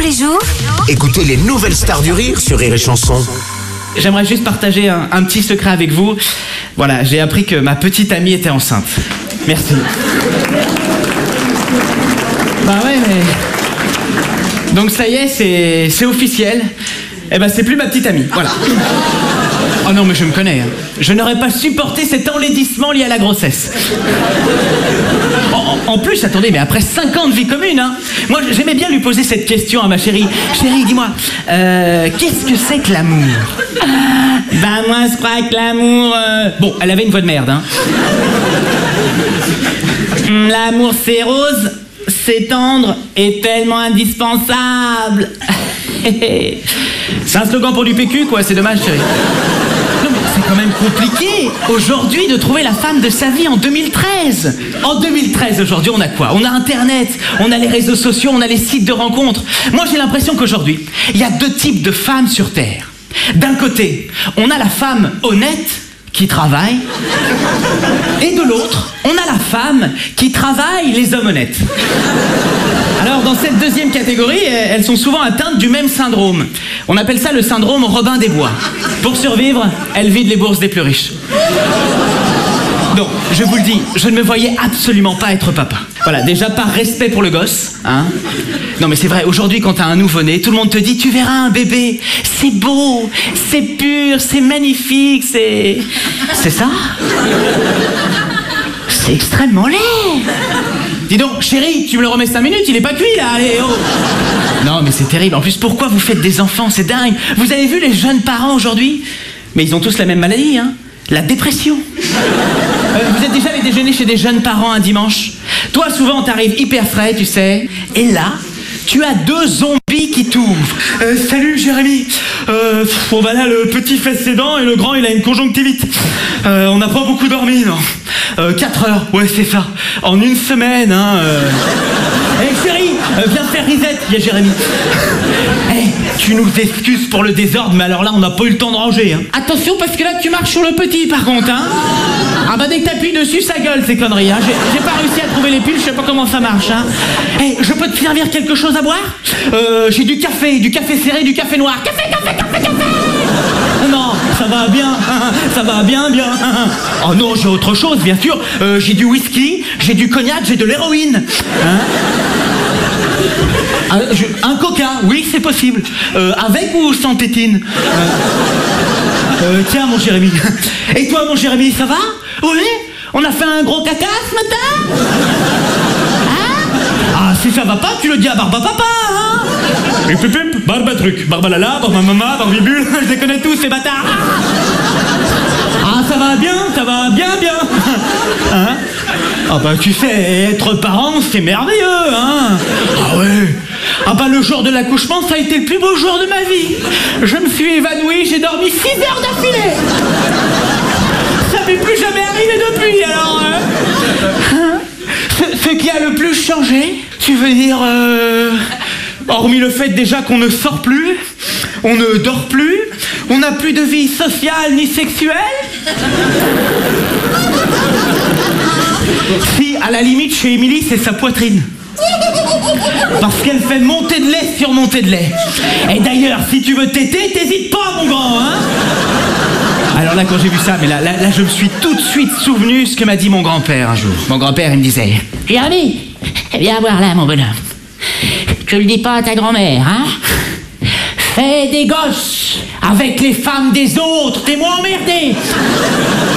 les jours. Écoutez les nouvelles stars du rire sur Rire et Chanson. J'aimerais juste partager un petit secret avec vous. Voilà, j'ai appris que ma petite amie était enceinte. Merci. Bah ouais, mais... Donc ça y est, c'est officiel. Eh ben c'est plus ma petite amie, voilà. Oh non, mais je me connais. Hein. Je n'aurais pas supporté cet enlaidissement lié à la grossesse. En plus, attendez, mais après 5 ans de vie commune, hein, moi j'aimais bien lui poser cette question à ma chérie. Chérie, dis-moi, qu'est-ce que c'est que l'amour? Ben moi je crois que l'amour... Bon, elle avait une voix de merde, hein. L'amour c'est rose, c'est tendre et tellement indispensable. C'est un slogan pour du PQ, quoi, c'est dommage, chérie. Non, mais c'est quand même compliqué, aujourd'hui, de trouver la femme de sa vie en 2013. En 2013, aujourd'hui, on a quoi? On a Internet, on a les réseaux sociaux, on a les sites de rencontres. Moi, j'ai l'impression qu'aujourd'hui, il y a 2 types de femmes sur Terre. D'un côté, on a la femme honnête qui travaille, et de l'autre, on a la femme qui travaille les hommes honnêtes. Alors, dans cette deuxième catégorie, elles sont souvent atteintes du même syndrome. On appelle ça le syndrome Robin des Bois. Pour survivre, elles vident les bourses des plus riches. Donc, je vous le dis, je ne me voyais absolument pas être papa. Voilà, déjà par respect pour le gosse, hein. Non mais c'est vrai, aujourd'hui quand t'as un nouveau-né, tout le monde te dit, tu verras un bébé, c'est beau, c'est pur, c'est magnifique, c'est... C'est ça? C'est extrêmement laid. Dis donc, chérie, tu me le remets 5 minutes, il est pas cuit là, allez, oh. Non mais c'est terrible, en plus pourquoi vous faites des enfants, c'est dingue. Vous avez vu les jeunes parents aujourd'hui? Mais ils ont tous la même maladie, hein, la dépression. Vous êtes déjà allé déjeuner chez des jeunes parents un dimanche? Toi, souvent, t'arrives hyper frais, tu sais. Et là, tu as 2 zombies qui t'ouvrent. Salut, Jérémy. Bon, bah là, le petit fait ses dents et le grand, il a une conjonctivite. On n'a pas beaucoup dormi, non. 4 heures, ouais, c'est ça. En une semaine, hein. Chérie, viens faire reset, il y a Jérémy. Tu nous excuses pour le désordre, mais alors là, on n'a pas eu le temps de ranger. Hein. Attention, parce que là, tu marches sur le petit, par contre. Hein. Ah bah dès que t'appuies dessus, ça gueule, ces conneries. Hein. J'ai pas réussi à trouver les piles, je sais pas comment ça marche. Hein. Je peux te servir quelque chose à boire? J'ai du café serré, du café noir. Café! Non, ça va bien, ça va bien. Oh non, j'ai autre chose, bien sûr. J'ai du whisky, j'ai du cognac, j'ai de l'héroïne. Hein? Un coca, oui, c'est possible. Avec ou sans tétine? Tiens, mon Jérémy. Et toi, mon Jérémy, ça va? Oui? On a fait un gros caca ce matin? Hein? Ah, si ça va pas, tu le dis à Barba Papa, hein? Hup, Barba truc, Barbalala, Barba Mama, Barbibule, je les connais tous, ces bâtards. Ah, ça va bien. Hein? Ah bah tu sais, être parent, c'est merveilleux, hein? Ah ouais. Ah bah le jour de l'accouchement, ça a été le plus beau jour de ma vie. Je me suis évanoui, j'ai dormi 6 heures d'affilée. Ça m'est plus jamais arrivé depuis, alors... Ce qui a le plus changé, tu veux dire... Hormis le fait déjà qu'on ne sort plus, on ne dort plus, on n'a plus de vie sociale ni sexuelle. Si, à la limite, chez Émilie, c'est sa poitrine. Parce qu'elle fait montée de lait sur montée de lait. Et d'ailleurs, si tu veux téter, t'hésites pas, mon grand, hein. Alors là, quand j'ai vu ça, mais là, je me suis tout de suite souvenu ce que m'a dit mon grand-père un jour. Mon grand-père, il me disait... Jérémy, viens voir là, mon bonhomme. Tu le dis pas à ta grand-mère, hein? Fais des gosses avec les femmes des autres, t'es moins emmerdé.